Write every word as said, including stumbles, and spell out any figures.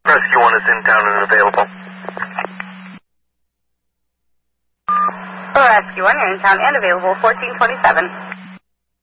Rescue one is in town and available. Rescue one, you're in town and available, fourteen twenty-seven.